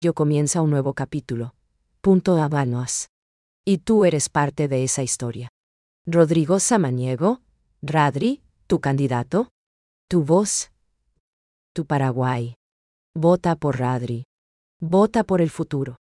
Yo comienza un nuevo capítulo. Punto Habanos. Y tú eres parte de esa historia. Rodrigo Samaniego, Radri, tu candidato. Tu voz. Tu Paraguay. Vota por Radri. Vota por el futuro.